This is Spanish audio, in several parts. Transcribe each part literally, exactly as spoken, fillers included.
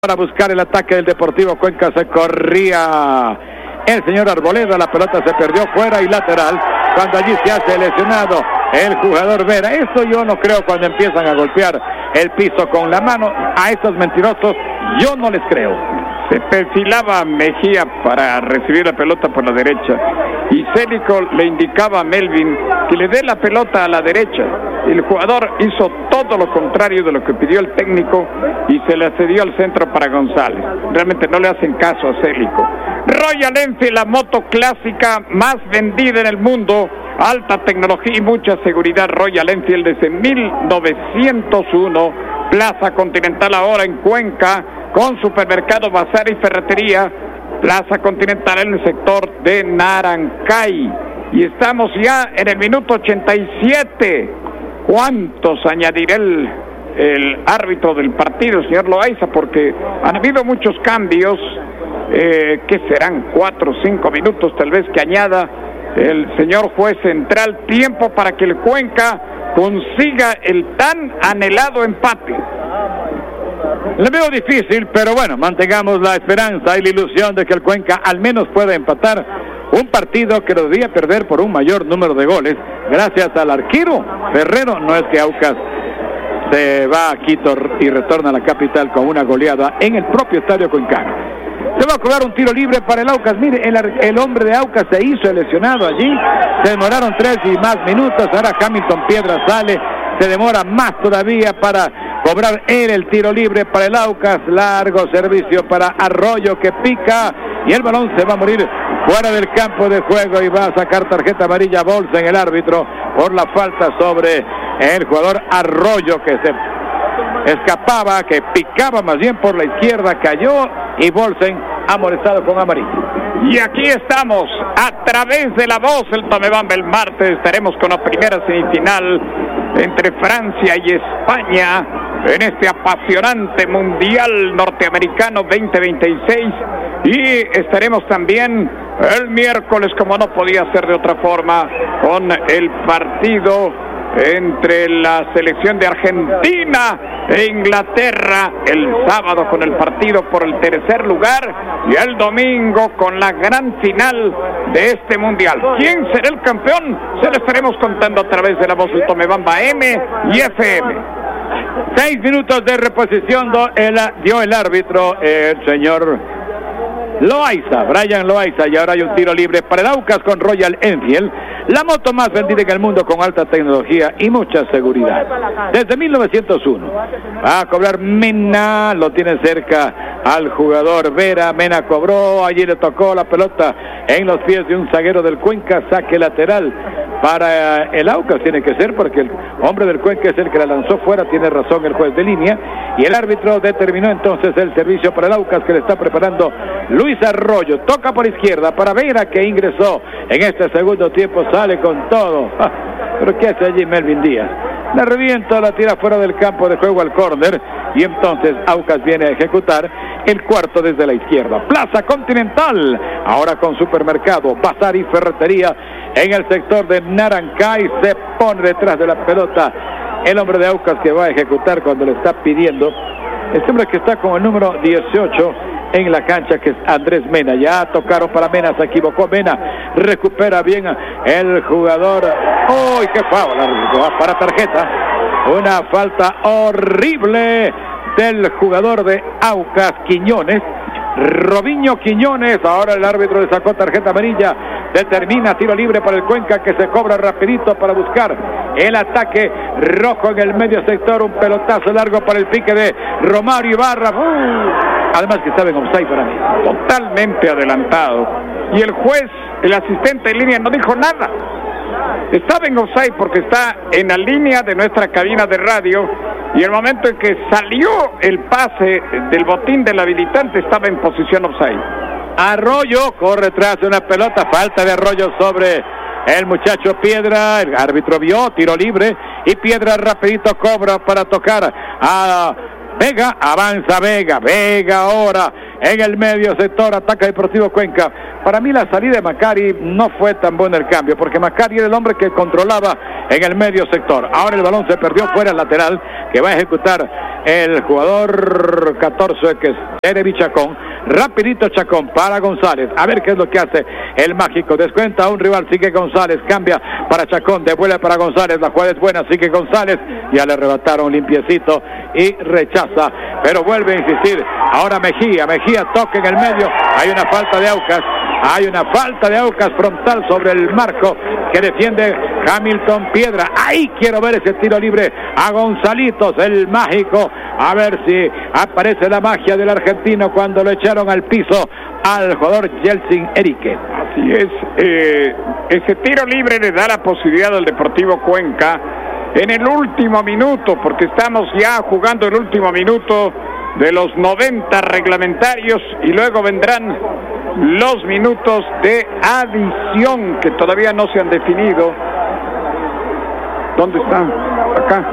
Para buscar el ataque del Deportivo Cuenca se corría el señor Arboleda, la pelota se perdió fuera y lateral, cuando allí se hace lesionado el jugador Vera. Esto yo no creo cuando empiezan a golpear el piso con la mano. A estos mentirosos yo no les creo. Se perfilaba Mejía para recibir la pelota por la derecha y Célico le indicaba a Melvin que le dé la pelota a la derecha. El jugador hizo todo lo contrario de lo que pidió el técnico y se le cedió al centro para González. Realmente no le hacen caso a Célico. Royal Enfield, la moto clásica más vendida en el mundo, alta tecnología y mucha seguridad. Royal Enfield desde mil novecientos uno, Plaza Continental ahora en Cuenca, con supermercado, bazar y ferretería. Plaza Continental en el sector de Narancay. Y estamos ya en el minuto ochenta y siete. ¿Cuántos añadirá el, el árbitro del partido, el señor Loaiza? Porque han habido muchos cambios. Eh, ¿Qué serán? Cuatro o cinco minutos tal vez que añada el señor juez central. Tiempo para que el Cuenca consiga el tan anhelado empate. Le veo difícil, pero bueno, mantengamos la esperanza y la ilusión de que el Cuenca al menos pueda empatar un partido que lo debía perder por un mayor número de goles, gracias al arquero Ferrero. No es que Aucas se va a Quito y retorna a la capital con una goleada en el propio estadio cuencano. Se va a cobrar un tiro libre para el Aucas. Mire, el, el hombre de Aucas se hizo lesionado allí, se demoraron tres y más minutos. Ahora Hamilton Piedra sale, se demora más todavía para cobrar él el tiro libre para el Aucas. Largo servicio para Arroyo que pica y el balón se va a morir fuera del campo de juego y va a sacar tarjeta amarilla Bolsa en el árbitro por la falta sobre el jugador Arroyo, que se escapaba, que picaba más bien por la izquierda, cayó y Bolsen ha molestado con amarillo. Y aquí estamos, a través de la voz, el Tomebamba. El martes estaremos con la primera semifinal entre Francia y España en este apasionante Mundial Norteamericano veinte veintiséis. Y estaremos también el miércoles, como no podía ser de otra forma, con el partido entre la selección de Argentina e Inglaterra, el sábado con el partido por el tercer lugar y el domingo con la gran final de este mundial. ¿Quién será el campeón? Se lo estaremos contando a través de la voz del Tomebamba M y F M. Seis minutos de reposición do el, dio el árbitro, el señor Loaiza, Brian Loaiza, y ahora hay un tiro libre para el Aucas con Royal Enfield, la moto más vendida en el mundo con alta tecnología y mucha seguridad. Desde mil novecientos uno va a cobrar Mena, lo tiene cerca al jugador Vera. Mena cobró, allí le tocó la pelota en los pies de un zaguero del Cuenca, saque lateral para el Aucas tiene que ser, porque el hombre del Cuenca es el que la lanzó fuera. Tiene razón el juez de línea y el árbitro determinó entonces el servicio para el Aucas, que le está preparando Luis Arroyo. Toca por izquierda para Vera, que ingresó en este segundo tiempo, sale con todo. Pero ¿qué hace allí Melvin Díaz? La revienta, la tira fuera del campo de juego al córner y entonces Aucas viene a ejecutar el cuarto desde la izquierda. Plaza Continental, ahora con supermercado, bazar y ferretería en el sector de Narancay. Se pone detrás de la pelota el hombre de Aucas, que va a ejecutar cuando le está pidiendo. Este hombre que está con el número dieciocho en la cancha, que es Andrés Mena. Ya tocaron para Mena, se equivocó Mena, recupera bien el jugador. ¡Uy, qué foul! Va para tarjeta, una falta horrible del jugador de Aucas, Quiñones, Robinho Quiñones. Ahora el árbitro le sacó tarjeta amarilla, determina tiro libre para el Cuenca, que se cobra rapidito para buscar el ataque rojo en el medio sector. Un pelotazo largo para el pique de Romario Ibarra. ¡Uh! Además que estaba en offside para mí. Totalmente adelantado. Y el juez, el asistente de línea, no dijo nada. Estaba en offside porque está en la línea de nuestra cabina de radio. Y el momento en que salió el pase del botín del habilitante, estaba en posición offside. Arroyo corre tras de una pelota, falta de Arroyo sobre el muchacho Piedra. El árbitro vio, tiro libre y Piedra rapidito cobra para tocar a Vega. Avanza Vega, Vega ahora en el medio sector, ataca Deportivo Cuenca. Para mí la salida de Macari no fue tan buena el cambio, porque Macari era el hombre que controlaba en el medio sector. Ahora el balón se perdió fuera, el lateral que va a ejecutar el jugador catorce, que es Jeremy Chacón. Rapidito Chacón para González, a ver qué es lo que hace el mágico. Descuenta a un rival, sigue González, cambia para Chacón, devuelve para González, la jugada es buena, sigue González, ya le arrebataron limpiecito y rechaza, pero vuelve a insistir. Ahora Mejía, Mejía toca en el medio, hay una falta de Aucas, hay una falta de Aucas frontal sobre el marco que defiende Hamilton Piedra. Ahí quiero ver ese tiro libre a Gonzalitos, el mágico, a ver si aparece la magia del argentino cuando lo echaron al piso al jugador Yeltsin Erique. Así es, eh, ese tiro libre le da la posibilidad al Deportivo Cuenca en el último minuto, porque estamos ya jugando el último minuto de los noventa reglamentarios y luego vendrán los minutos de adición que todavía no se han definido. ¿Dónde está? Acá.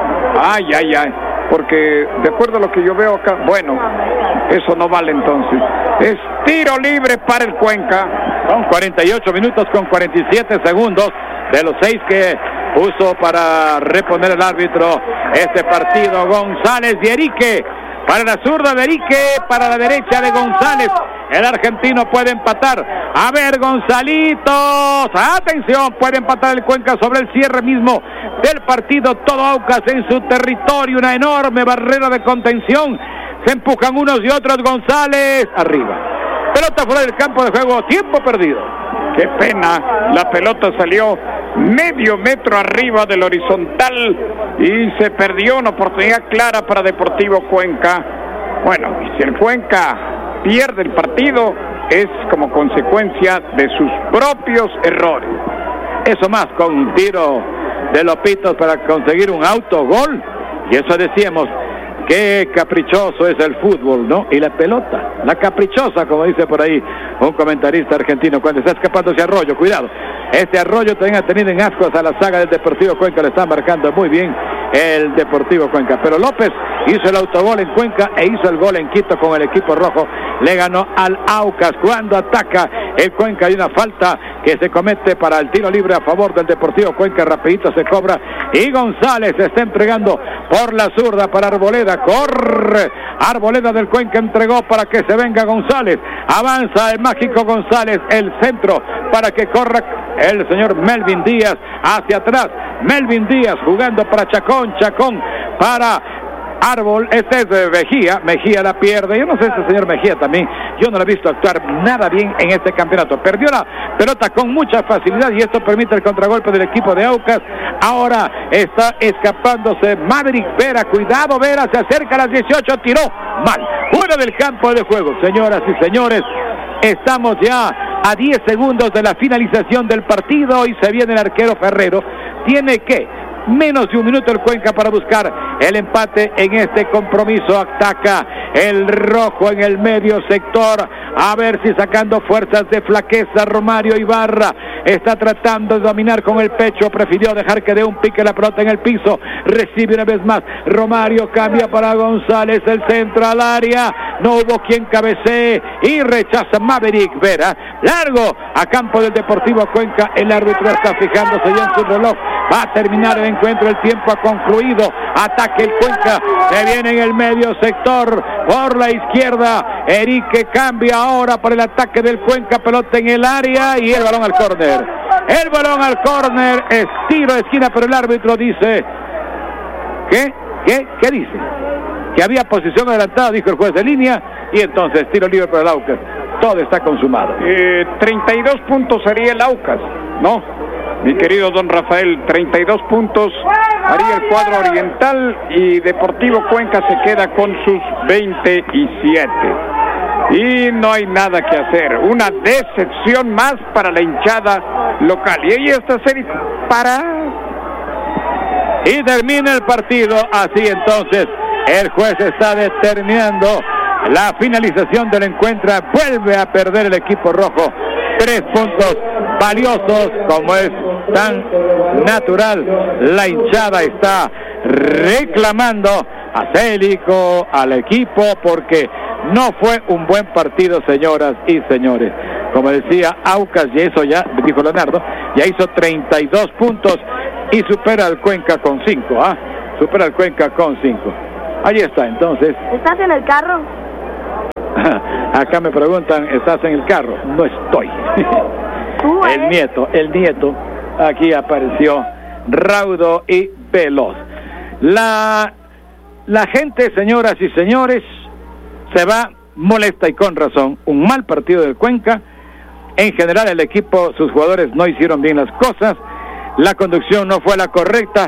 Ay, ay, ay. Porque de acuerdo a lo que yo veo acá, bueno, eso no vale entonces. Es tiro libre para el Cuenca. Son cuarenta y ocho minutos con cuarenta y siete segundos de los seis que puso para reponer el árbitro este partido. González y Erique. Para la zurda de Erique, para la derecha de González. El argentino puede empatar. A ver, Gonzalitos. Atención, puede empatar el Cuenca sobre el cierre mismo del partido. Todo Aucas en su territorio. Una enorme barrera de contención. Se empujan unos y otros. González arriba. Pelota fuera del campo de juego. Tiempo perdido. Qué pena. La pelota salió medio metro arriba del horizontal y se perdió una oportunidad clara para Deportivo Cuenca. Bueno, si el Cuenca pierde el partido es como consecuencia de sus propios errores. Eso más, con un tiro de Lopitos para conseguir un autogol. Y eso decíamos, qué caprichoso es el fútbol, ¿no? Y la pelota, la caprichosa, como dice por ahí un comentarista argentino, cuando está escapando ese Arroyo, cuidado. Este Arroyo también ha tenido en ascuas a la saga del Deportivo Cuenca, le está marcando muy bien el Deportivo Cuenca. Pero López hizo el autogol en Cuenca e hizo el gol en Quito con el equipo rojo. Le ganó al Aucas. Cuando ataca el Cuenca hay una falta que se comete para el tiro libre a favor del Deportivo Cuenca. Rapidito se cobra y González se está entregando por la zurda para Arboleda. Corre Arboleda del Cuenca, entregó para que se venga González. Avanza el mágico González, el centro para que corra el señor Melvin Díaz hacia atrás. Melvin Díaz jugando para Chacón, Chacón para Árbol, este es de Mejía, Mejía la pierde. Yo no sé, este señor Mejía también, yo no lo he visto actuar nada bien en este campeonato. Perdió la pelota con mucha facilidad y esto permite el contragolpe del equipo de Aucas. Ahora está escapándose Maverick Vera, cuidado Vera, se acerca a las dieciocho, tiró mal, fuera del campo de juego. Señoras y señores, estamos ya a diez segundos de la finalización del partido y se viene el arquero Ferrero. Tiene que menos de un minuto el Cuenca para buscar el empate en este compromiso. Ataca el rojo en el medio sector, a ver si sacando fuerzas de flaqueza Romario Ibarra está tratando de dominar con el pecho, prefirió dejar que dé un pique la pelota en el piso, recibe una vez más Romario, cambia para González, el centro al área, no hubo quien cabecee y rechaza Maverick Vera, largo a campo del Deportivo Cuenca. El árbitro está fijándose ya en su reloj, va a terminar el encuentro, el tiempo ha concluido. Ataque el Cuenca, se viene en el medio sector por la izquierda. Erique cambia ahora para el ataque del Cuenca, pelota en el área y el balón al córner. El balón al córner, es tiro de esquina, pero el árbitro dice ¿qué? ¿Qué? ¿Qué dice? Que había posición adelantada, dijo el juez de línea, y entonces tiro libre para el Aucas. Todo está consumado. Eh, treinta y dos puntos haría el Aucas, ¿no? Mi querido don Rafael, treinta y dos puntos haría el cuadro oriental y Deportivo Cuenca se queda con sus veintisiete. Y no hay nada que hacer, una decepción más para la hinchada local. Y ahí está serie para... Y termina el partido, así entonces el juez está determinando la finalización del encuentro. Vuelve a perder el equipo rojo tres puntos valiosos, como es tan natural. La hinchada está reclamando a Célico, al equipo, porque no fue un buen partido, señoras y señores. Como decía Aucas, y eso ya dijo Leonardo, ya hizo treinta y dos puntos y supera al Cuenca con cinco, ¿ah? Supera al Cuenca con cinco. Ahí está, entonces. ¿Estás en el carro? Acá me preguntan, ¿estás en el carro? No estoy. El nieto, el nieto, aquí apareció raudo y veloz. La, la gente, señoras y señores, se va molesta y con razón. Un mal partido del Cuenca. En general el equipo, sus jugadores no hicieron bien las cosas. La conducción no fue la correcta.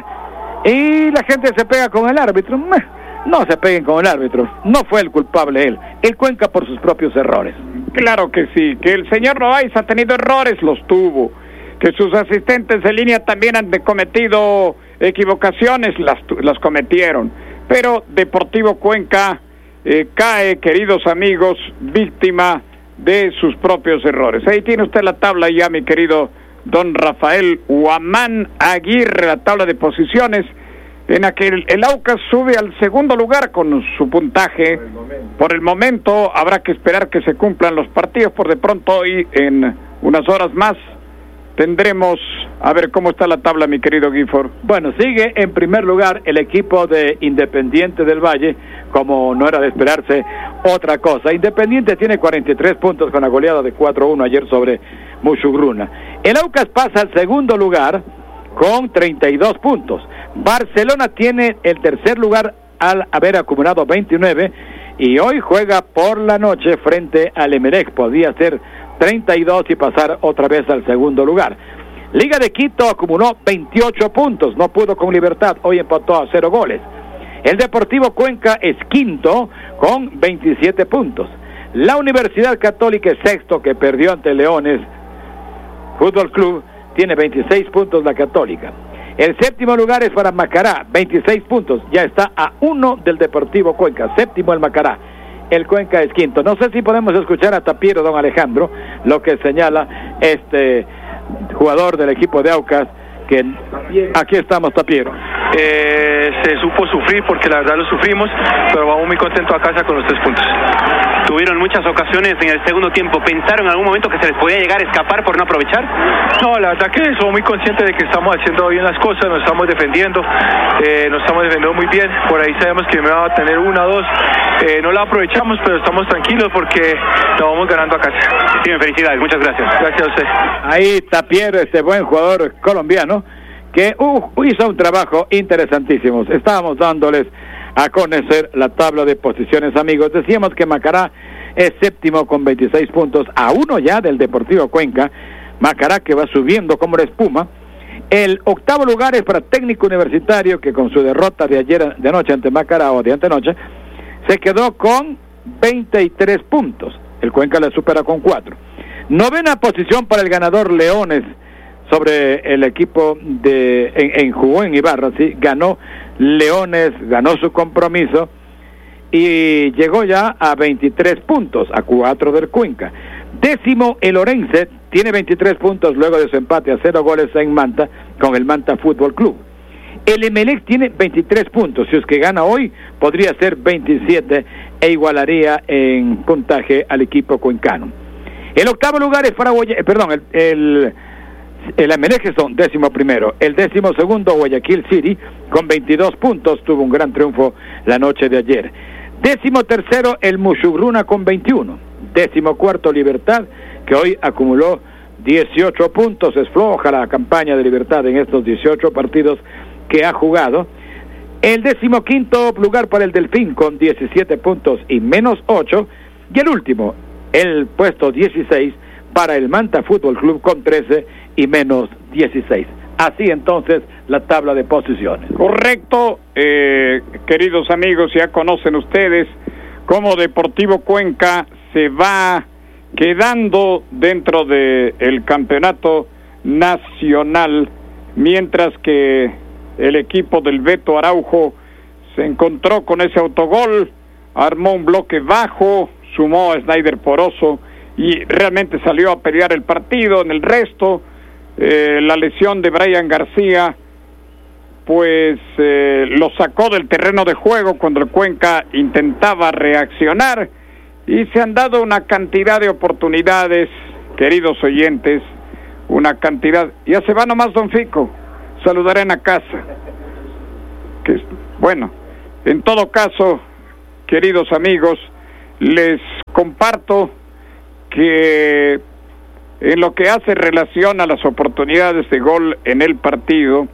Y la gente se pega con el árbitro. No se peguen con el árbitro. No fue el culpable él. El Cuenca por sus propios errores. Claro que sí. Que el señor Loaiza ha tenido errores, los tuvo. Que sus asistentes de línea también han cometido equivocaciones, las, las cometieron. Pero Deportivo Cuenca eh, cae, queridos amigos, víctima de sus propios errores. Ahí tiene usted la tabla ya, mi querido don Rafael Huamán Aguirre, la tabla de posiciones, en la que el, el Aucas sube al segundo lugar con su puntaje. Por el momento, por el momento habrá que esperar que se cumplan los partidos. Por de pronto hoy, en unas horas más, tendremos a ver cómo está la tabla, mi querido Gifford. Bueno, sigue en primer lugar el equipo de Independiente del Valle, como no era de esperarse otra cosa. Independiente tiene cuarenta y tres puntos con la goleada de cuatro a uno ayer sobre Mushugruna. El Aucas pasa al segundo lugar con treinta y dos puntos. Barcelona tiene el tercer lugar al haber acumulado veintinueve y hoy juega por la noche frente al Emelec. Podía ser treinta y dos y pasar otra vez al segundo lugar. Liga de Quito acumuló veintiocho puntos, no pudo con Libertad, hoy empató a cero goles. El Deportivo Cuenca es quinto con veintisiete puntos. La Universidad Católica es sexto, que perdió ante Leones Fútbol Club, tiene veintiséis puntos la Católica. El séptimo lugar es para Macará, veintiséis puntos, ya está a uno del Deportivo Cuenca, séptimo el Macará. El Cuenca es quinto. No sé si podemos escuchar a Tapiero, don Alejandro, lo que señala este jugador del equipo de Aucas, que aquí estamos, Tapiero. Eh, se supo sufrir porque la verdad lo sufrimos, pero vamos muy contentos a casa con los tres puntos. Tuvieron muchas ocasiones en el segundo tiempo. ¿Pensaron en algún momento que se les podía llegar a escapar por no aprovechar? No, la verdad que somos muy conscientes de que estamos haciendo bien las cosas, nos estamos defendiendo, eh, nos estamos defendiendo muy bien. Por ahí sabemos que me va a tener una o dos. Eh, no la aprovechamos, pero estamos tranquilos porque la vamos ganando a casa. Sí, felicidades, muchas gracias. Gracias a usted. Ahí Tapiero, este buen jugador colombiano, que uh, hizo un trabajo interesantísimo. Estábamos dándoles a conocer la tabla de posiciones, amigos. Decíamos que Macará es séptimo con veintiséis puntos, a uno ya del Deportivo Cuenca. Macará que va subiendo como la espuma. El octavo lugar es para Técnico Universitario, que con su derrota de ayer de noche ante Macará, o de antenoche, se quedó con veintitrés puntos. El Cuenca le supera con cuatro. Novena posición para el ganador Leones sobre el equipo de en, en jugó en Ibarra, sí, ganó Leones, ganó su compromiso y llegó ya a veintitrés puntos, a cuatro del Cuenca. Décimo el Orense, tiene veintitrés puntos luego de su empate a cero goles en Manta con el Manta Fútbol Club. El Emelec tiene veintitrés puntos, si es que gana hoy podría ser veintisiete e igualaría en puntaje al equipo cuencano. El octavo lugar es para Guaya, eh, perdón, el, el El Emelec son décimo primero, el décimo segundo Guayaquil City con veintidós puntos, tuvo un gran triunfo la noche de ayer. Décimo tercero el Mushugruna con veintiuno, décimo cuarto Libertad, que hoy acumuló dieciocho puntos, es floja la campaña de Libertad en estos dieciocho partidos que ha jugado. El décimo quinto lugar para el Delfín con diecisiete puntos y menos ocho, y el último, el puesto dieciséis para el Manta Fútbol Club con trece y menos dieciséis. Así entonces la tabla de posiciones. Correcto, eh, queridos amigos, ya conocen ustedes cómo Deportivo Cuenca se va quedando dentro de el campeonato nacional, mientras que el equipo del Beto Araujo se encontró con ese autogol, armó un bloque bajo, sumó a Snyder Poroso y realmente salió a pelear el partido. En el resto, eh, la lesión de Brian García pues eh, lo sacó del terreno de juego cuando el Cuenca intentaba reaccionar, y se han dado una cantidad de oportunidades, queridos oyentes, una cantidad. Ya se va nomás don Fico, saludará en la casa. Que, bueno, en todo caso, queridos amigos, les comparto que en lo que hace relación a las oportunidades de gol en el partido,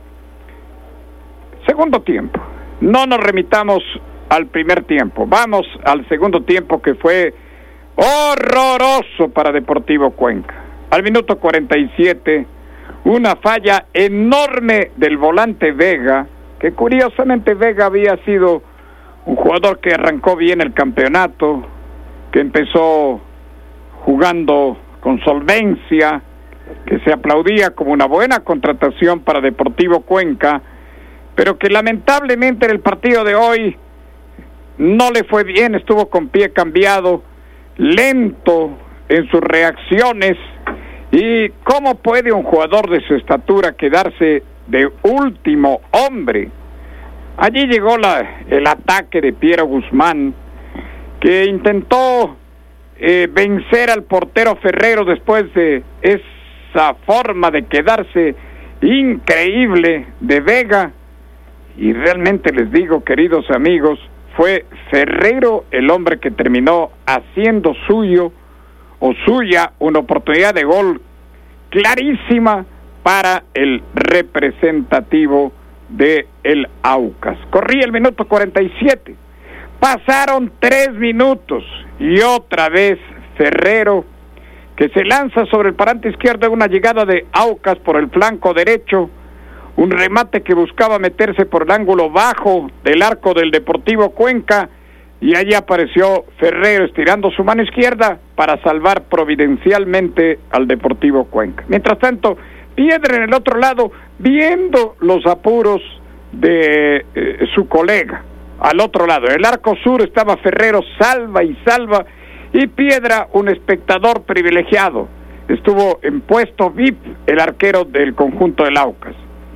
segundo tiempo, no nos remitamos al primer tiempo, vamos al segundo tiempo, que fue horroroso para Deportivo Cuenca. Al minuto cuarenta y siete, una falla enorme del volante Vega, que curiosamente Vega había sido un jugador que arrancó bien el campeonato, que empezó jugando con solvencia, que se aplaudía como una buena contratación para Deportivo Cuenca, pero que lamentablemente en el partido de hoy no le fue bien, estuvo con pie cambiado, lento en sus reacciones. ¿Y cómo puede un jugador de su estatura quedarse de último hombre? Allí llegó la, el ataque de Piero Guzmán, que intentó eh, vencer al portero Ferrero después de esa forma de quedarse increíble de Vega. Y realmente les digo, queridos amigos, fue Ferrero el hombre que terminó haciendo suyo o suya una oportunidad de gol clarísima para el representativo de el Aucas. Corría el minuto cuarenta y siete, pasaron tres minutos y otra vez Ferrero, que se lanza sobre el parante izquierdo de una llegada de Aucas por el flanco derecho, un remate que buscaba meterse por el ángulo bajo del arco del Deportivo Cuenca, y allí apareció Ferrero estirando su mano izquierda para salvar providencialmente al Deportivo Cuenca. Mientras tanto, Piedra en el otro lado, viendo los apuros de eh, su colega. Al otro lado, en el arco sur, estaba Ferrero, salva y salva, y Piedra, un espectador privilegiado. Estuvo en puesto V I P el arquero del conjunto del Aucas.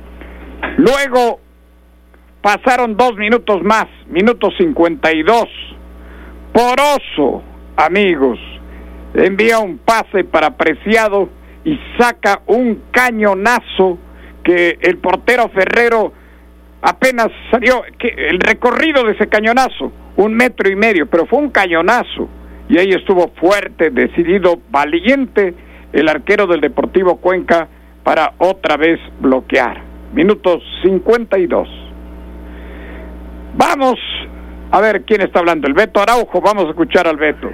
Luego pasaron dos minutos más, minuto cincuenta y dos. Poroso, amigos, envía un pase para Preciado y saca un cañonazo que el portero Ferrero apenas salió, que el recorrido de ese cañonazo, un metro y medio, pero fue un cañonazo, y ahí estuvo fuerte, decidido, valiente el arquero del Deportivo Cuenca para otra vez bloquear. Minuto cincuenta y dos. Vamos a ver quién está hablando. El Beto Araujo, vamos a escuchar al Beto.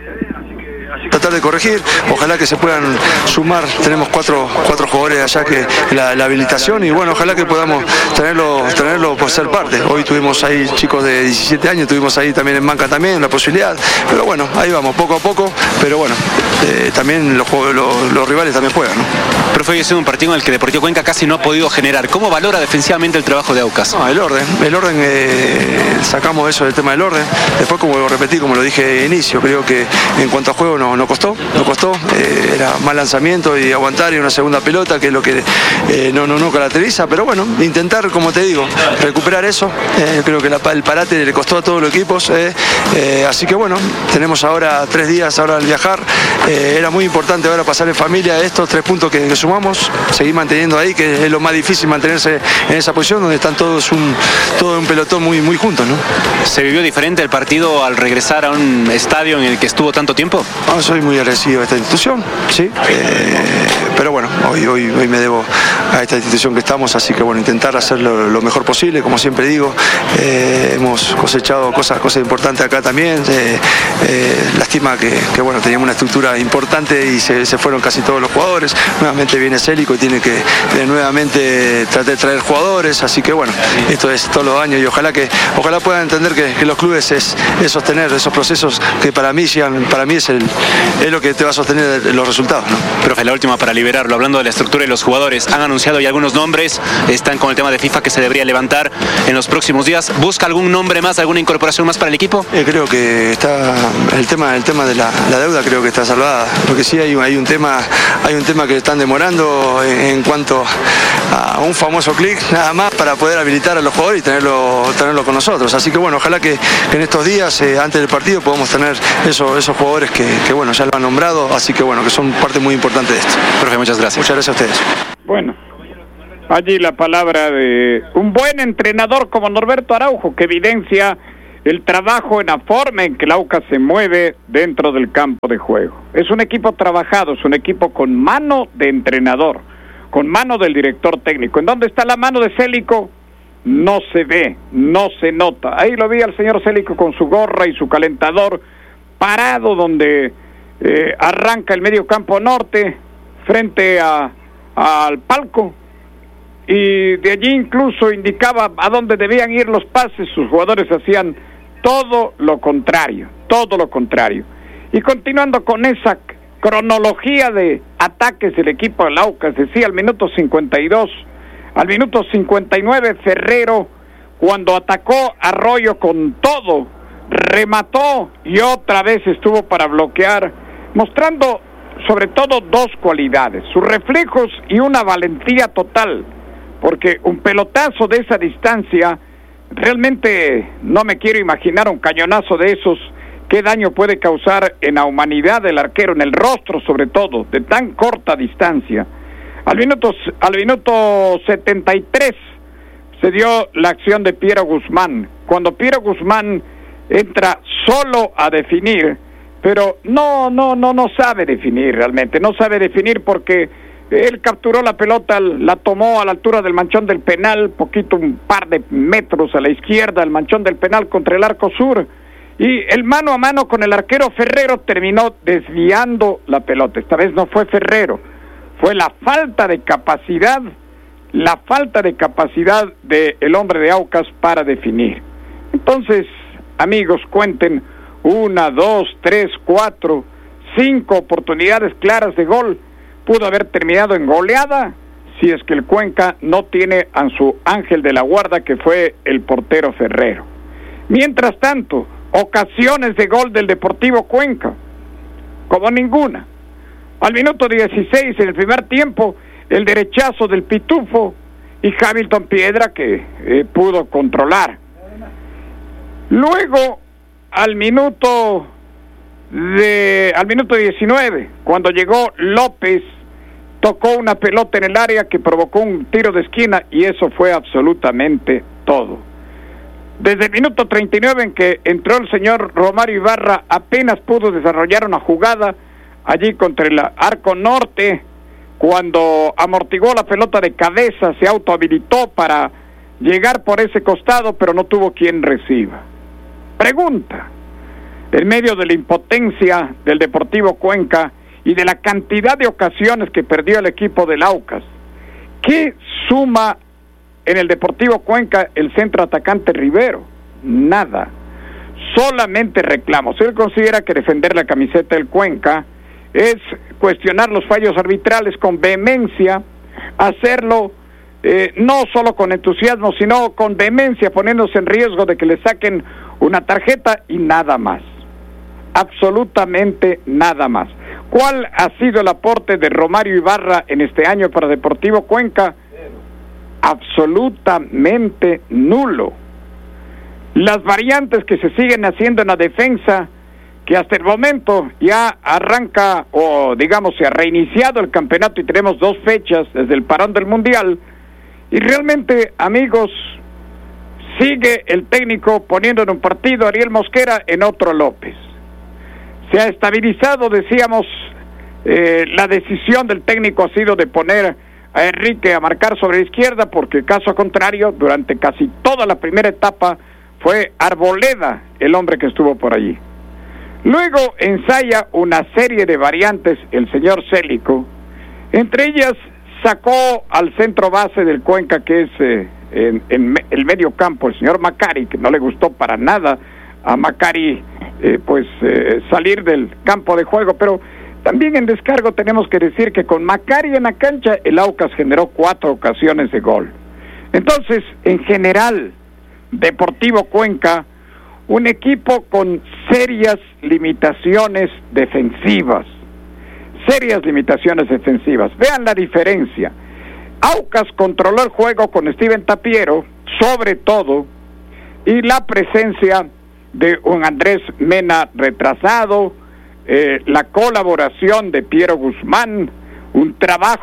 Tratar de corregir, ojalá que se puedan sumar, tenemos cuatro, cuatro jugadores allá que la, la habilitación, y bueno, ojalá que podamos tenerlo, tenerlo por ser parte. Hoy tuvimos ahí chicos de diecisiete años, tuvimos ahí también en Manca también la posibilidad, pero bueno, ahí vamos, poco a poco, pero bueno, eh, también los, los, los rivales también juegan, ¿no? Profe, hoy ha sido un partido en el que Deportivo Cuenca casi no ha podido generar. ¿Cómo valora defensivamente el trabajo de Aucas? No, el orden, el orden, eh, sacamos eso del tema del orden, después como lo repetí, como lo dije de inicio, creo que en cuanto a juego no, no costó, no costó, eh, era mal lanzamiento y aguantar y una segunda pelota, que es lo que eh, no, no, no caracteriza, pero bueno, intentar, como te digo, recuperar eso, eh, creo que la, el parate le costó a todos los equipos, eh, eh, así que bueno, tenemos ahora tres días ahora al viajar, eh, era muy importante ahora pasar en familia estos tres puntos que, que sumamos, seguir manteniendo ahí, que es lo más difícil mantenerse en esa posición donde están todos un, todo un pelotón muy, muy juntos, ¿no? ¿Se vivió diferente el partido al regresar a un estadio en el que estuvo tanto tiempo? No, soy muy agradecido a esta institución, sí, eh, pero bueno, hoy, hoy, hoy me debo a esta institución que estamos, así que bueno, intentar hacer lo, lo mejor posible, como siempre digo, eh, hemos cosechado cosas, cosas importantes acá también, eh, eh, lástima que, que bueno, teníamos una estructura importante y se, se fueron casi todos los jugadores, nuevamente viene Célico y tiene que eh, nuevamente tratar de traer jugadores, así que bueno, esto es todos los años y ojalá que ojalá puedan entender que, que los clubes es, es sostener esos procesos que para mí, para mí es, el, es lo que te va a sostener los resultados, ¿no? Profe, la última para liberarlo, hablando de la estructura de los jugadores, han anunciado ya algunos nombres, están con el tema de FIFA que se debería levantar en los próximos días. ¿Busca algún nombre más, alguna incorporación más para el equipo? Eh, creo que está el tema, el tema de la, la deuda, creo que está salvada. Lo que sí hay, hay un tema, hay un tema que están demorando en, en cuanto a un famoso clic nada más para poder habilitar a los jugadores y tenerlo, tenerlo con nosotros. Así que bueno, ojalá que, que en estos días, eh, antes del partido, podamos tener eso, esos jugadores que, que bueno, ya lo han nombrado, así que bueno, que son parte muy importante de esto. Profe, muchas gracias. Muchas gracias a ustedes. Bueno, Allí la palabra de un buen entrenador como Norberto Araujo, que evidencia el trabajo en la forma en que el Aucas se mueve dentro del campo de juego. Es un equipo trabajado, es un equipo con mano de entrenador, con mano del director técnico. ¿En dónde está la mano de Célico? No se ve, no se nota. Ahí lo vi al señor Célico con su gorra y su calentador, parado donde eh, arranca el medio campo norte, frente a, al palco, y de allí incluso indicaba a dónde debían ir los pases. Sus jugadores hacían todo lo contrario, todo lo contrario. Y continuando con esa cronología de ataques del equipo del Aucas, decía al minuto cincuenta y dos, al minuto cincuenta y nueve Ferrero, cuando atacó Arroyo con todo, remató y otra vez estuvo para bloquear, mostrando sobre todo dos cualidades, sus reflejos y una valentía total, porque un pelotazo de esa distancia, realmente no me quiero imaginar un cañonazo de esos, qué daño puede causar en la humanidad del arquero, en el rostro sobre todo, de tan corta distancia. Al minuto, al minuto setenta y tres se dio la acción de Piero Guzmán, cuando Piero Guzmán entra solo a definir, pero no, no, no, no sabe definir realmente, no sabe definir porque él capturó la pelota, la tomó a la altura del manchón del penal, poquito, un par de metros a la izquierda, el manchón del penal contra el arco sur, y el mano a mano con el arquero Ferrero terminó desviando la pelota. Esta vez no fue Ferrero, fue la falta de capacidad, la falta de capacidad del hombre de Aucas para definir. Entonces, amigos, cuenten una, dos, tres, cuatro, cinco oportunidades claras de gol. Pudo haber terminado en goleada si es que el Cuenca no tiene a su ángel de la guarda, que fue el portero Ferrero. Mientras tanto, ocasiones de gol del Deportivo Cuenca, como ninguna. Al minuto dieciséis, en el primer tiempo, el derechazo del Pitufo y Hamilton Piedra, que eh, pudo controlar. Luego, al minuto de al minuto diecinueve, cuando llegó López, tocó una pelota en el área que provocó un tiro de esquina, y eso fue absolutamente todo. Desde el minuto treinta y nueve en que entró el señor Romario Ibarra, apenas pudo desarrollar una jugada allí contra el arco norte, cuando amortiguó la pelota de cabeza, se autohabilitó para llegar por ese costado, pero no tuvo quien reciba. Pregunta: en medio de la impotencia del Deportivo Cuenca y de la cantidad de ocasiones que perdió el equipo del Aucas, ¿qué suma en el Deportivo Cuenca el centro atacante Rivero? Nada, solamente reclamos. Él considera que defender la camiseta del Cuenca es cuestionar los fallos arbitrales con vehemencia, hacerlo eh, no solo con entusiasmo, sino con vehemencia, poniéndose en riesgo de que le saquen una tarjeta y nada más. Absolutamente nada más. ¿Cuál ha sido el aporte de Romario Ibarra en este año para Deportivo Cuenca? Absolutamente nulo. Las variantes que se siguen haciendo en la defensa, que hasta el momento ya arranca, o digamos se ha reiniciado el campeonato y tenemos dos fechas desde el parón del Mundial, y realmente, amigos, sigue el técnico poniendo en un partido a Ariel Mosquera, en otro López. Se ha estabilizado, decíamos, eh, la decisión del técnico ha sido de poner a Enrique a marcar sobre la izquierda, porque caso contrario, durante casi toda la primera etapa fue Arboleda el hombre que estuvo por allí. Luego ensaya una serie de variantes el señor Célico, entre ellas sacó al centro base del Cuenca, que es eh, en, en el medio campo, el señor Macari, que no le gustó para nada a Macari eh, pues eh, salir del campo de juego, pero también en descargo tenemos que decir que con Macari en la cancha el Aucas generó cuatro ocasiones de gol. Entonces, en general, Deportivo Cuenca, un equipo con serias limitaciones defensivas, serias limitaciones defensivas. Vean la diferencia. Aucas controló el juego con Steven Tapiero, sobre todo, y la presencia de un Andrés Mena retrasado, eh, la colaboración de Piero Guzmán, un trabajo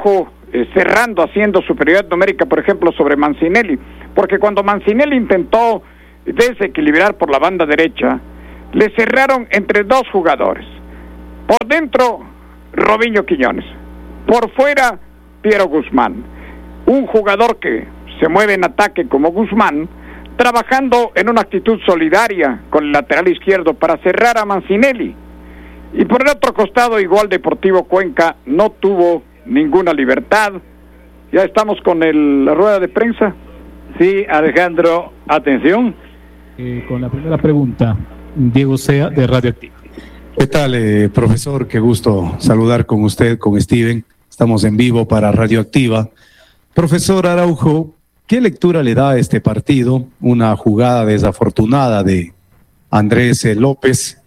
eh, cerrando, haciendo superioridad numérica, por ejemplo, sobre Mancinelli, porque cuando Mancinelli intentó desequilibrar por la banda derecha, le cerraron entre dos jugadores. Por dentro, Robinho Quiñones. Por fuera, Piero Guzmán. Un jugador que se mueve en ataque como Guzmán, trabajando en una actitud solidaria con el lateral izquierdo para cerrar a Mancinelli. Y por el otro costado, igual Deportivo Cuenca no tuvo ninguna libertad. Ya estamos con el, la rueda de prensa. Sí, Alejandro, atención. Eh, con la primera pregunta, Diego Sea, de Radioactiva. ¿Qué tal, eh, profesor? Qué gusto saludar con usted, con Steven. Estamos en vivo para Radioactiva. Profesor Araujo, ¿qué lectura le da a este partido? Una jugada desafortunada de Andrés López.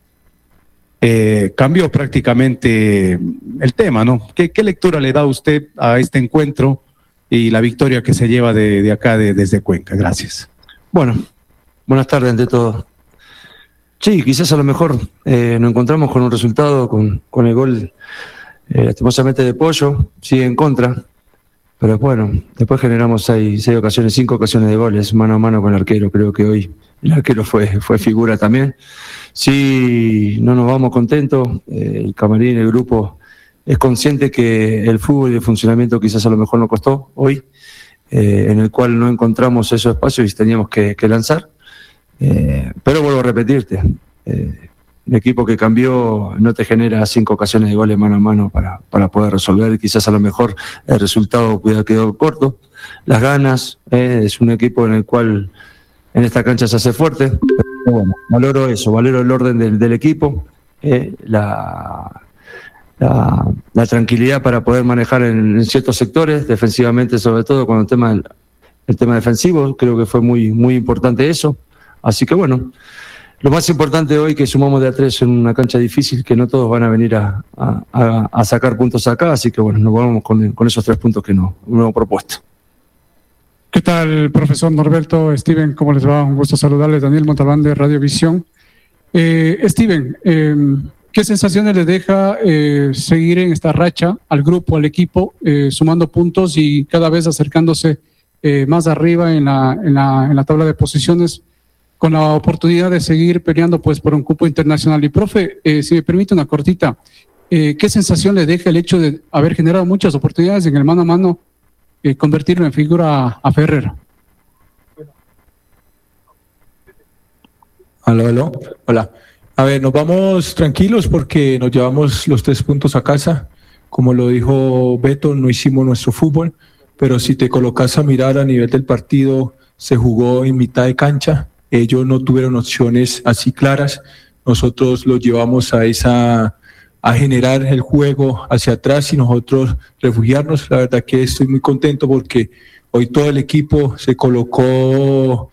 Eh, cambió prácticamente el tema, ¿no? ¿Qué, qué lectura le da usted a este encuentro y la victoria que se lleva de, de acá, de, desde Cuenca? Gracias. Bueno, buenas tardes ante todo. Sí, quizás a lo mejor eh, nos encontramos con un resultado, con, con el gol eh, lastimosamente de Pollo, sigue en contra, pero bueno, después generamos seis, seis ocasiones, cinco ocasiones de goles, mano a mano con el arquero. Creo que hoy el arquero fue, fue figura también. Sí, no nos vamos contentos, eh, el camarín, el grupo es consciente que el fútbol y el funcionamiento quizás a lo mejor nos costó hoy, eh, en el cual no encontramos esos espacios y teníamos que, que lanzar. Eh, pero vuelvo a repetirte, eh, el equipo que cambió no te genera cinco ocasiones de goles mano a mano para, para poder resolver. Quizás a lo mejor el resultado hubiera quedado corto. Las ganas, eh, es un equipo en el cual en esta cancha se hace fuerte. Pero bueno, valoro eso, valoro el orden del, del equipo, eh, la, la, la tranquilidad para poder manejar en, en ciertos sectores, defensivamente sobre todo, cuando el tema, el, el tema defensivo, creo que fue muy, muy importante eso. Así que bueno, lo más importante hoy que sumamos de a tres en una cancha difícil, que no todos van a venir a, a, a sacar puntos acá, así que bueno, nos vamos con, con esos tres puntos que nos, nos hemos propuesto. ¿Qué tal, profesor Norberto? Steven, ¿cómo les va? Un gusto saludarles. Daniel Montalbán de Radiovisión. Eh, Steven, eh, ¿qué sensaciones le deja eh, seguir en esta racha al grupo, al equipo, eh, sumando puntos y cada vez acercándose eh, más arriba en la, en, la, en la tabla de posiciones, con la oportunidad de seguir peleando pues por un cupo internacional? Y profe, eh, si me permite una cortita, eh, ¿qué sensación le deja el hecho de haber generado muchas oportunidades en el mano a mano, eh, convertirlo en figura a, a Ferrer? Aló, aló, hola. A ver, nos vamos tranquilos porque nos llevamos los tres puntos a casa. Como lo dijo Beto, no hicimos nuestro fútbol, pero si te colocas a mirar a nivel del partido, se jugó en mitad de cancha. Ellos no tuvieron opciones así claras. Nosotros los llevamos a esa a generar el juego hacia atrás y nosotros refugiarnos. La verdad que estoy muy contento porque hoy todo el equipo se colocó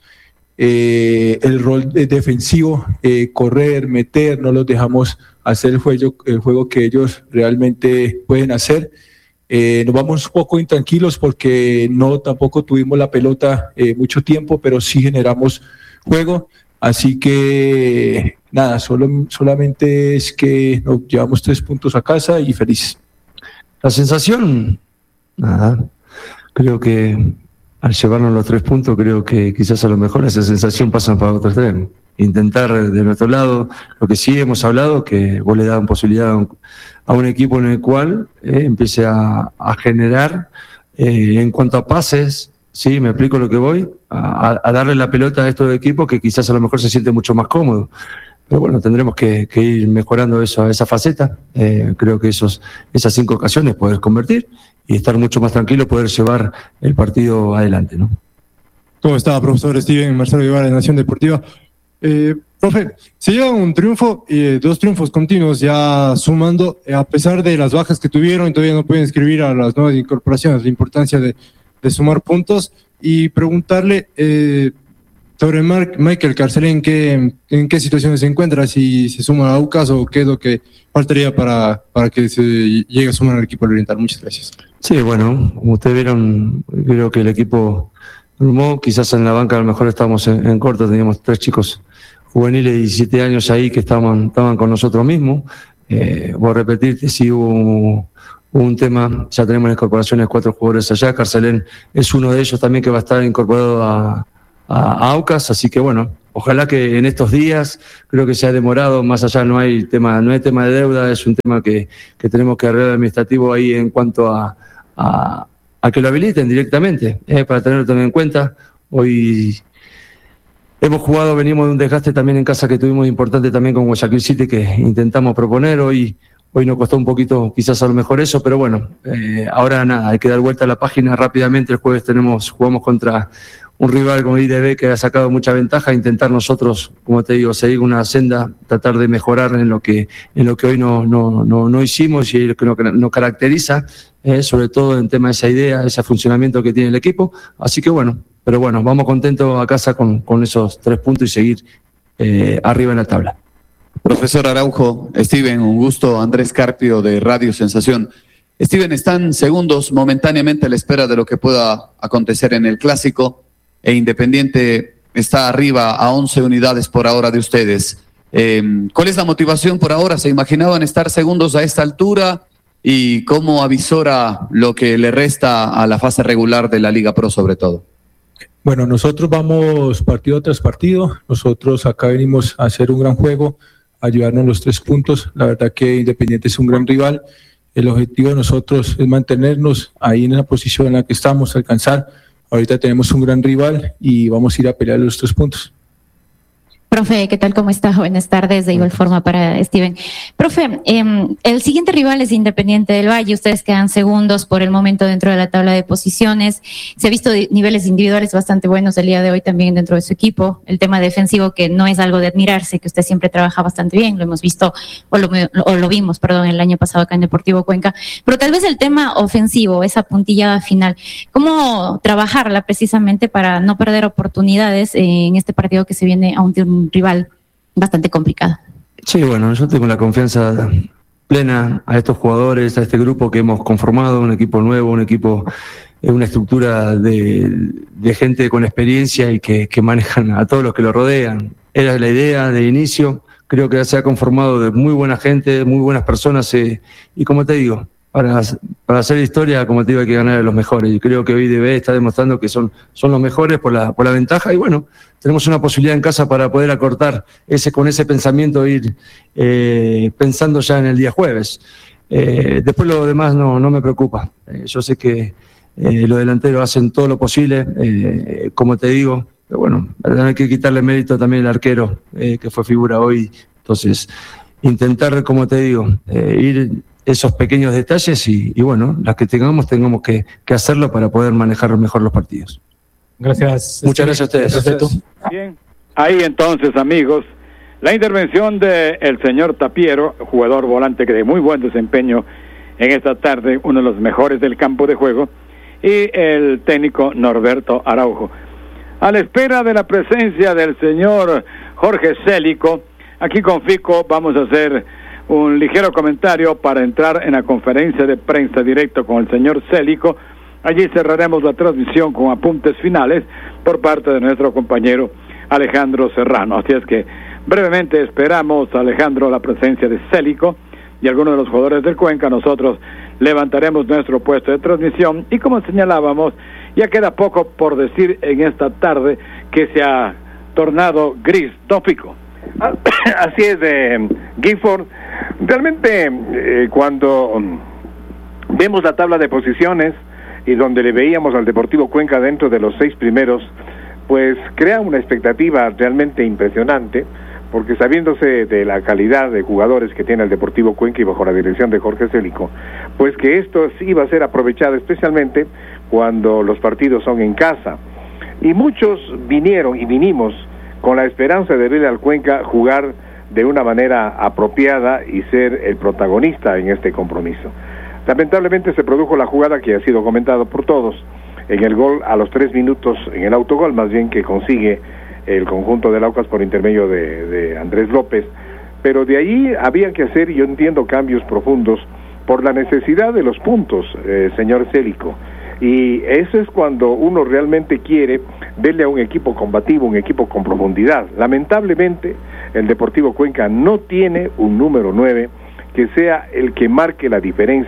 eh, el rol de defensivo, eh, correr, meter, no los dejamos hacer el juego, el juego que ellos realmente pueden hacer. Eh, nos vamos un poco intranquilos porque no tampoco tuvimos la pelota eh, mucho tiempo, pero sí generamos juego, así que nada, solo, solamente es que nos llevamos tres puntos a casa y felices. La sensación, nada, creo que al llevarnos los tres puntos, creo que quizás a lo mejor esa sensación pasa para otro extremo. Intentar de nuestro lado, lo que sí hemos hablado, que vos le daban posibilidad a un, a un equipo en el cual eh, empiece a, a generar, eh, en cuanto a pases, sí, me explico lo que voy, a, a darle la pelota a estos equipos que quizás a lo mejor se siente mucho más cómodo. Pero bueno, tendremos que, que ir mejorando eso, esa faceta. Eh, creo que esos, esas cinco ocasiones poder convertir y estar mucho más tranquilo, poder llevar el partido adelante, ¿no? ¿Cómo está, profesor Steven? Marcelo Guevara, de Nación Deportiva. Eh, profe, se lleva un triunfo y eh, dos triunfos continuos ya sumando, eh, a pesar de las bajas que tuvieron, y todavía no pueden inscribir a las nuevas incorporaciones, la importancia de de sumar puntos, y preguntarle eh, sobre Mark, Michael Carcelén, ¿en qué, en qué situaciones se encuentra? Si se suma a Aucas o qué es lo que faltaría para, para que se llegue a sumar al equipo oriental. Muchas gracias. Sí, bueno, como ustedes vieron, creo que el equipo formó, quizás en la banca a lo mejor estábamos en, en corto, teníamos tres chicos juveniles de diecisiete años ahí que estaban, estaban con nosotros mismos. Eh, voy a repetirte, sí hubo un tema, ya tenemos la incorporación de cuatro jugadores allá, Carcelén es uno de ellos también que va a estar incorporado a, a, a Aucas, así que bueno, ojalá que en estos días, creo que se ha demorado, más allá no hay tema, no hay tema de deuda, es un tema que, que tenemos que arreglar administrativo ahí en cuanto a, a, a que lo habiliten directamente, eh, para tenerlo también en cuenta. Hoy hemos jugado, venimos de un desgaste también en casa que tuvimos importante también con Guayaquil City, que intentamos proponer, hoy Hoy nos costó un poquito quizás a lo mejor eso, pero bueno, eh, ahora nada, hay que dar vuelta a la página rápidamente. El jueves tenemos jugamos contra un rival como I D B que ha sacado mucha ventaja, intentar nosotros, como te digo, seguir una senda, tratar de mejorar en lo que en lo que hoy no no no, no hicimos y lo que nos, nos caracteriza, eh, sobre todo en tema de esa idea, ese funcionamiento que tiene el equipo. Así que bueno, pero bueno, vamos contentos a casa con, con esos tres puntos y seguir eh, arriba en la tabla. Profesor Araujo, Steven, un gusto. Andrés Carpio de Radio Sensación. Steven, están segundos momentáneamente a la espera de lo que pueda acontecer en el Clásico, e Independiente está arriba a once unidades por ahora de ustedes. Eh, ¿Cuál es la motivación por ahora? ¿Se imaginaban estar segundos a esta altura? ¿Y cómo avisora lo que le resta a la fase regular de la Liga Pro sobre todo? Bueno, nosotros vamos partido tras partido. Nosotros acá venimos a hacer un gran juego, ayudarnos los tres puntos. La verdad que Independiente es un gran rival. El objetivo de nosotros es mantenernos ahí en la posición en la que estamos, alcanzar. Ahorita tenemos un gran rival y vamos a ir a pelear los tres puntos. Profe, ¿qué tal? ¿Cómo está? Buenas tardes, de igual forma para Steven. Profe, eh, el siguiente rival es Independiente del Valle, ustedes quedan segundos por el momento dentro de la tabla de posiciones, se ha visto niveles individuales bastante buenos el día de hoy también dentro de su equipo, el tema defensivo que no es algo de admirarse, que usted siempre trabaja bastante bien, lo hemos visto, o lo, o lo vimos, perdón, el año pasado acá en Deportivo Cuenca, pero tal vez el tema ofensivo, esa puntillada final, ¿cómo trabajarla precisamente para no perder oportunidades en este partido que se viene a un un rival bastante complicado? Sí, bueno, yo tengo la confianza plena a estos jugadores, a este grupo que hemos conformado, un equipo nuevo, un equipo, una estructura de, de gente con experiencia y que, que manejan a todos los que lo rodean. Era la idea de inicio, creo que se ha conformado de muy buena gente, muy buenas personas, eh, y como te digo, Para, para hacer historia, como te digo, hay que ganar a los mejores. Y creo que hoy D B está demostrando que son, son los mejores por la, por la ventaja. Y bueno, tenemos una posibilidad en casa para poder acortar ese con ese pensamiento, ir eh, pensando ya en el día jueves. Eh, después lo demás no, no me preocupa. Eh, yo sé que eh, los delanteros hacen todo lo posible, eh, como te digo. Pero bueno, hay que quitarle mérito también al arquero, eh, que fue figura hoy. Entonces, intentar, como te digo, eh, ir esos pequeños detalles y, y bueno, las que tengamos, tengamos que, que hacerlo para poder manejar mejor los partidos. Gracias. Muchas gracias a ustedes. Perfecto. Bien, ahí entonces, amigos, la intervención del señor Tapiero, jugador volante que de muy buen desempeño en esta tarde, uno de los mejores del campo de juego, y el técnico Norberto Araujo. A la espera de la presencia del señor Jorge Célico, aquí con Fico vamos a hacer un ligero comentario para entrar en la conferencia de prensa directo con el señor Célico. Allí cerraremos la transmisión con apuntes finales por parte de nuestro compañero Alejandro Serrano. Así es que brevemente esperamos, Alejandro, la presencia de Célico y algunos de los jugadores del Cuenca. Nosotros levantaremos nuestro puesto de transmisión y, como señalábamos, ya queda poco por decir en esta tarde que se ha tornado gris. Don Fico. Así es, eh, Gifford. Realmente eh, cuando vemos la tabla de posiciones y donde le veíamos al Deportivo Cuenca dentro de los seis primeros, pues crea una expectativa realmente impresionante, porque sabiéndose de la calidad de jugadores que tiene el Deportivo Cuenca y bajo la dirección de Jorge Célico, pues que esto sí iba a ser aprovechado especialmente cuando los partidos son en casa. Y muchos vinieron y vinimos con la esperanza de verle al Cuenca jugar de una manera apropiada y ser el protagonista en este compromiso. Lamentablemente se produjo la jugada que ha sido comentado por todos, en el gol a los tres minutos, en el autogol más bien, que consigue el conjunto del Aucas por intermedio de, de Andrés López, pero de ahí había que hacer, yo entiendo, cambios profundos por la necesidad de los puntos, eh, señor Célico. Y eso es cuando uno realmente quiere verle a un equipo combativo, un equipo con profundidad. Lamentablemente, el Deportivo Cuenca no tiene un número nueve que sea el que marque la diferencia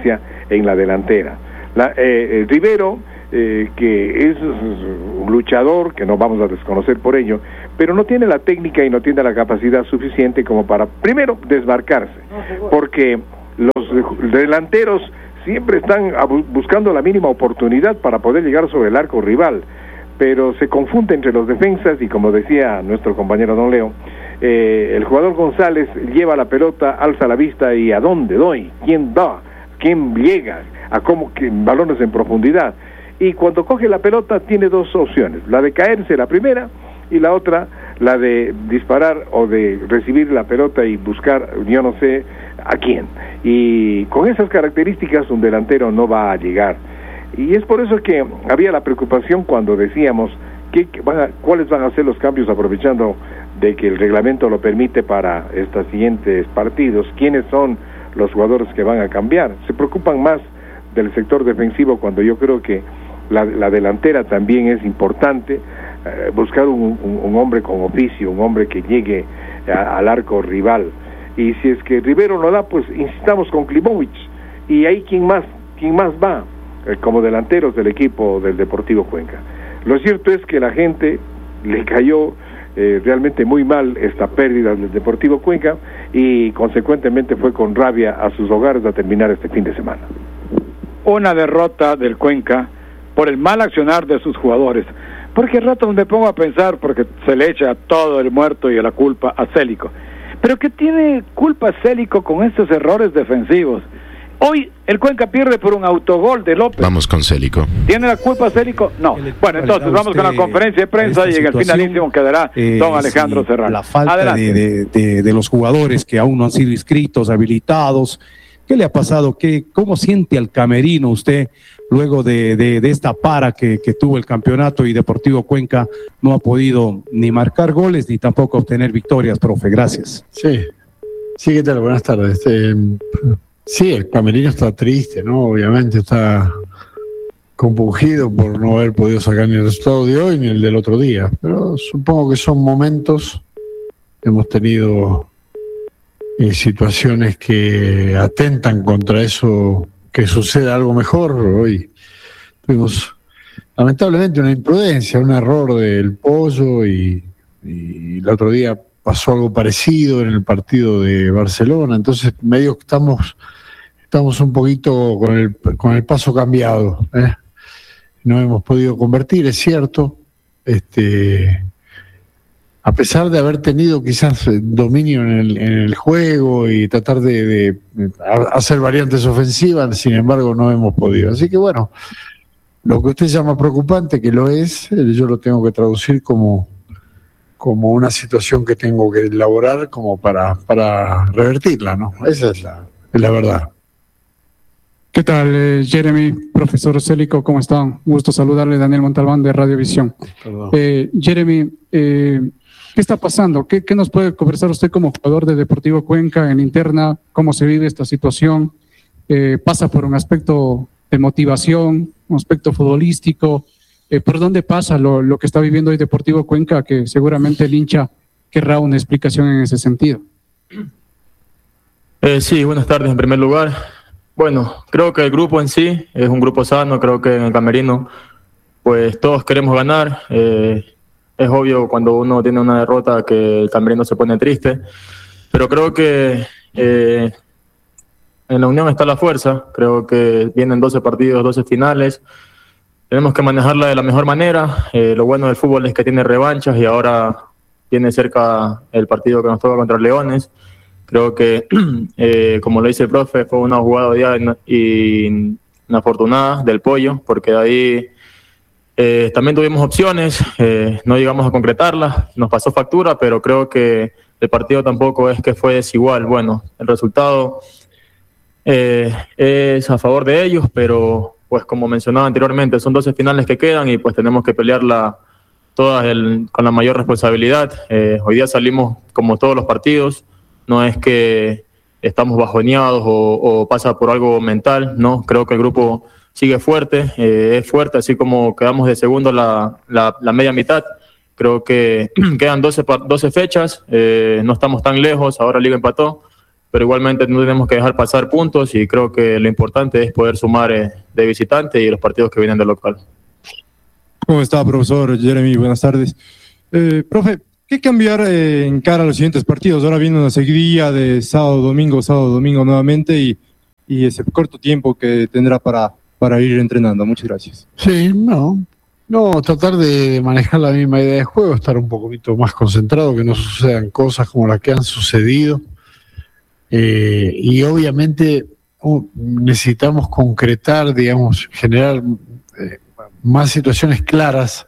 en la delantera. La, eh, eh, Rivero, eh, que es un luchador, que no vamos a desconocer por ello, pero no tiene la técnica y no tiene la capacidad suficiente como para, primero, desmarcarse, porque los delanteros siempre están buscando la mínima oportunidad para poder llegar sobre el arco rival, pero se confunde entre los defensas y, como decía nuestro compañero Don Leo, eh, el jugador González lleva la pelota, alza la vista y ¿a dónde doy? ¿Quién da? ¿Quién llega? ¿A cómo? Que, balones en profundidad. Y cuando coge la pelota tiene dos opciones, la de caerse la primera y la otra la de disparar o de recibir la pelota y buscar yo no sé a quién. Y con esas características un delantero no va a llegar. Y es por eso que había la preocupación cuando decíamos que, que van a, cuáles van a ser los cambios, aprovechando de que el reglamento lo permite para estos siguientes partidos, quiénes son los jugadores que van a cambiar. Se preocupan más del sector defensivo, cuando yo creo que la, la delantera también es importante, eh, buscar un, un, un hombre con oficio, un hombre que llegue a, al arco rival. Y si es que Rivero no da, pues insistamos con Klimovic, y ahí quién más, quién más va eh, como delanteros del equipo del Deportivo Cuenca. Lo cierto es que la gente le cayó eh, realmente muy mal esta pérdida del Deportivo Cuenca, y consecuentemente fue con rabia a sus hogares a terminar este fin de semana. Una derrota del Cuenca por el mal accionar de sus jugadores. Porque el rato me pongo a pensar, porque se le echa todo el muerto y la culpa a Célico. Pero ¿qué tiene culpa Célico con estos errores defensivos? Hoy el Cuenca pierde por un autogol de López. Vamos con Célico. ¿Tiene la culpa Célico? No. Bueno, entonces vamos con la conferencia de prensa y en el finalísimo quedará eh, don Alejandro sí, Serrano. La falta de, de, de, de los jugadores que aún no han sido inscritos, habilitados. ¿Qué le ha pasado? ¿Qué, ¿Cómo siente al camerino usted luego de, de, de esta para que, que tuvo el campeonato y Deportivo Cuenca no ha podido ni marcar goles ni tampoco obtener victorias, profe? Gracias. Sí, sí, ¿qué tal? Buenas tardes. Eh, sí, el camerino está triste, ¿no? Obviamente está compungido por no haber podido sacar ni el resultado de hoy ni el del otro día, pero supongo que son momentos. Hemos tenido Eh, situaciones que atentan contra eso, que suceda algo mejor. Hoy tuvimos lamentablemente una imprudencia, un error del Pollo, y, y el otro día pasó algo parecido en el partido de Barcelona. Entonces medio que estamos estamos un poquito con el, con el paso cambiado, ¿eh? No hemos podido convertir, es cierto, este a pesar de haber tenido quizás dominio en el, en el juego y tratar de, de hacer variantes ofensivas, sin embargo no hemos podido. Así que bueno, lo que usted llama preocupante, que lo es, yo lo tengo que traducir como, como una situación que tengo que elaborar como para, para revertirla, ¿no? Esa es la, es la verdad. ¿Qué tal, eh, Jeremy, profesor Célico? ¿Cómo están? Un gusto saludarle, Daniel Montalbán de Radiovisión. Eh, Jeremy, eh, ¿qué está pasando? ¿Qué, ¿Qué nos puede conversar usted como jugador de Deportivo Cuenca en interna? ¿Cómo se vive esta situación? Eh, ¿Pasa por un aspecto de motivación, un aspecto futbolístico? Eh, ¿Por dónde pasa lo, lo que está viviendo hoy Deportivo Cuenca? Que seguramente el hincha querrá una explicación en ese sentido. Eh, sí, buenas tardes en primer lugar. Bueno, creo que el grupo en sí es un grupo sano. Creo que en el camerino pues todos queremos ganar. Eh, Es obvio cuando uno tiene una derrota que el camerino se pone triste, pero creo que eh, en la unión está la fuerza. Creo que vienen doce partidos, doce finales. Tenemos que manejarla de la mejor manera. Eh, lo bueno del fútbol es que tiene revanchas y ahora tiene cerca el partido que nos toca contra Leones. Creo que, eh, como lo dice el profe, fue una jugada ya inafortunada del Pollo, porque de ahí Eh, también tuvimos opciones, eh, no llegamos a concretarlas, nos pasó factura, pero creo que el partido tampoco es que fue desigual. Bueno, el resultado eh, es a favor de ellos, pero pues como mencionaba anteriormente, son doce finales que quedan y pues tenemos que pelearla todas el, con la mayor responsabilidad. Eh, hoy día salimos como todos los partidos, no es que estamos bajoneados o, o pasa por algo mental, no, creo que el grupo sigue fuerte, eh, es fuerte, así como quedamos de segundo la, la, la media mitad. Creo que quedan doce, doce fechas, eh, no estamos tan lejos, ahora Liga empató, pero igualmente no tenemos que dejar pasar puntos y creo que lo importante es poder sumar eh, de visitante y los partidos que vienen del local. ¿Cómo está, profesor Jeremy? Buenas tardes. Eh, profe, ¿qué cambiar eh, en cara a los siguientes partidos? Ahora viene una seguidilla de sábado, domingo, sábado, domingo nuevamente y, y ese corto tiempo que tendrá para, para ir entrenando. Muchas gracias. Sí, no. No, tratar de manejar la misma idea de juego, estar un poquito más concentrado, que no sucedan cosas como las que han sucedido. Eh, y obviamente uh, necesitamos concretar, digamos, generar eh, más situaciones claras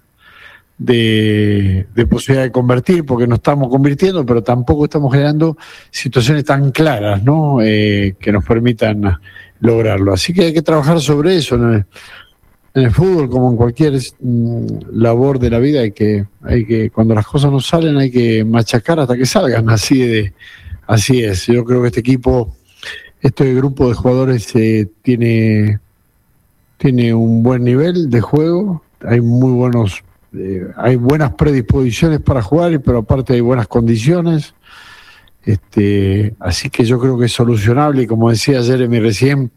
de, de posibilidad de convertir, porque no estamos convirtiendo, pero tampoco estamos generando situaciones tan claras, ¿no? Eh, que nos permitan lograrlo. Así que hay que trabajar sobre eso, ¿no? En el fútbol, como en cualquier mm, labor de la vida, hay que, hay que, cuando las cosas no salen, hay que machacar hasta que salgan. Así de, así es. Yo creo que este equipo, este grupo de jugadores eh, tiene, tiene un buen nivel de juego. Hay muy buenos, eh, hay buenas predisposiciones para jugar, pero aparte hay buenas condiciones. Este, así que yo creo que es solucionable. Y como decía Jeremy recién,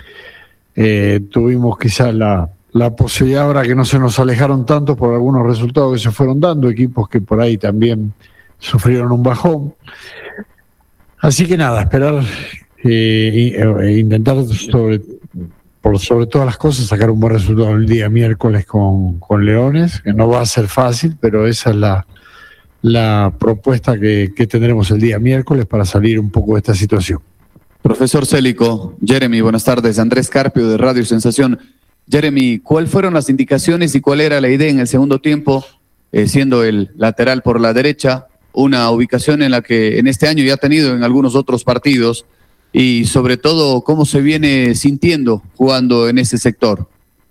eh, tuvimos quizás la la posibilidad ahora que no se nos alejaron tanto por algunos resultados que se fueron dando, equipos que por ahí también sufrieron un bajón. Así que nada, esperar eh, e intentar sobre, por sobre todas las cosas sacar un buen resultado el día miércoles con, con Leones, que no va a ser fácil, pero esa es la, la propuesta que, que tendremos el día miércoles para salir un poco de esta situación. Profesor Célico, Jeremy, buenas tardes. Andrés Carpio de Radio Sensación. Jeremy, ¿cuáles fueron las indicaciones y cuál era la idea en el segundo tiempo, eh, siendo el lateral por la derecha, una ubicación en la que en este año ya ha tenido en algunos otros partidos, y sobre todo cómo se viene sintiendo jugando en ese sector?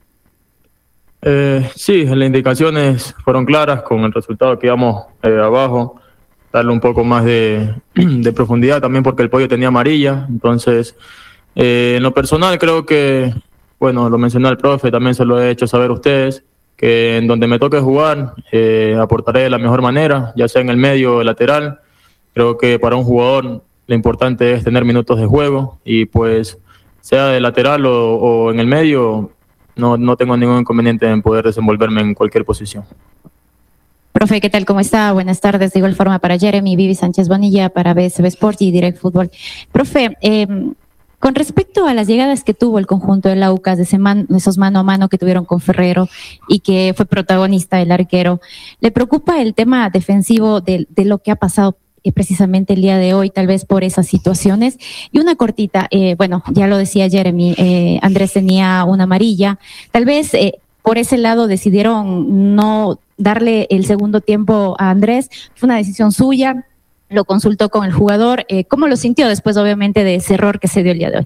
Eh, sí, las indicaciones fueron claras con el resultado que íbamos eh, abajo, darle un poco más de, de profundidad también porque el pollo tenía amarilla, entonces eh, en lo personal creo que, bueno, lo mencionó el profe, también se lo he hecho saber a ustedes, que en donde me toque jugar eh, aportaré de la mejor manera, ya sea en el medio o lateral. Creo que para un jugador lo importante es tener minutos de juego y pues sea de lateral o, o en el medio, no, no tengo ningún inconveniente en poder desenvolverme en cualquier posición. Profe, ¿qué tal? ¿Cómo está? Buenas tardes. De igual forma para Jeremy, Vivi Sánchez Bonilla, para B S B Sport y Direct Fútbol. Profe, eh, con respecto a las llegadas que tuvo el conjunto del Aucas, de, ese man, de esos mano a mano que tuvieron con Ferrero y que fue protagonista el arquero, ¿le preocupa el tema defensivo de, de lo que ha pasado eh, precisamente el día de hoy, tal vez por esas situaciones? Y una cortita, eh, bueno, ya lo decía Jeremy, eh, Andrés tenía una amarilla, tal vez eh, por ese lado decidieron no darle el segundo tiempo a Andrés, fue una decisión suya. Lo consultó con el jugador. Eh, ¿Cómo lo sintió después, obviamente, de ese error que se dio el día de hoy?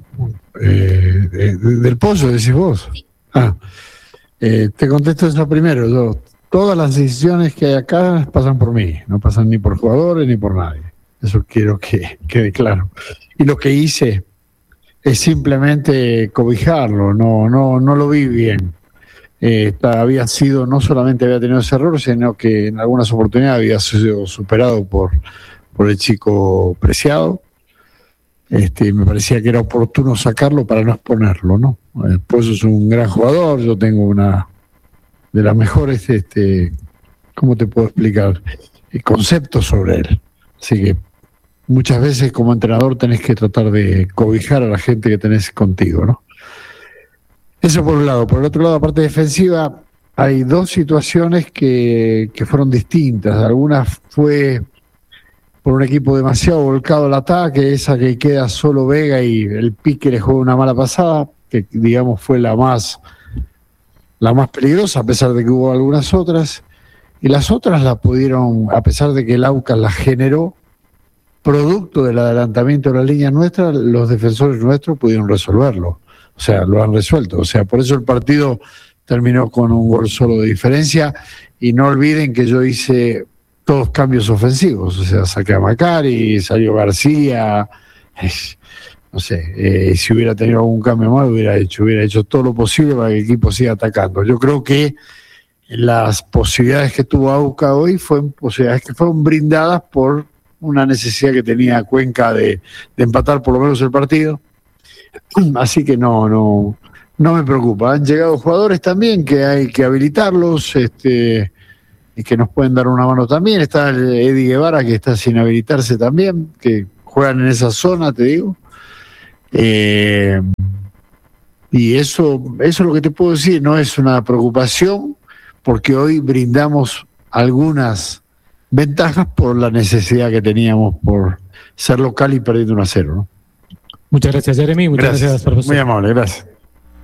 Eh, de, del Pozo, decís vos. Sí. Ah, eh, te contesto eso primero. Yo, todas las decisiones que hay acá pasan por mí, no pasan ni por jugadores ni por nadie. Eso quiero que quede claro. Y lo que hice es simplemente cobijarlo, no, no, no lo vi bien. Eh, había sido, no solamente había tenido ese error, sino que en algunas oportunidades había sido superado por por el chico Preciado. Este, me parecía que era oportuno sacarlo para no exponerlo, ¿no? El Pozo es un gran jugador, yo tengo una de las mejores, este, ¿cómo te puedo explicar? Conceptos sobre él. Así que muchas veces como entrenador tenés que tratar de cobijar a la gente que tenés contigo, ¿no? Eso por un lado. Por el otro lado, aparte defensiva, hay dos situaciones que, que fueron distintas. Algunas fue por un equipo demasiado volcado al ataque, esa que queda solo Vega y el pique le juega una mala pasada, que digamos fue la más, la más peligrosa, a pesar de que hubo algunas otras, y las otras las pudieron, a pesar de que el Aucas las generó, producto del adelantamiento de la línea nuestra, los defensores nuestros pudieron resolverlo, o sea, lo han resuelto, o sea, por eso el partido terminó con un gol solo de diferencia, y no olviden que yo hice todos cambios ofensivos, o sea, saqué a Macari, salió García, eh, no sé, eh, si hubiera tenido algún cambio más, hubiera hecho, hubiera hecho todo lo posible para que el equipo siga atacando. Yo creo que las posibilidades que tuvo Aucas hoy fueron posibilidades que fueron brindadas por una necesidad que tenía Cuenca de, de empatar por lo menos el partido. Así que no, no, no me preocupa. Han llegado jugadores también que hay que habilitarlos, este, y que nos pueden dar una mano también. Está el Eddie Guevara, que está sin habilitarse también, que juegan en esa zona, te digo. Eh, y eso, eso es lo que te puedo decir, no es una preocupación, porque hoy brindamos algunas ventajas por la necesidad que teníamos por ser local y perdiendo uno a cero, ¿no? Muchas gracias, Jeremy. Muchas gracias, gracias profesor. Muy amable, gracias.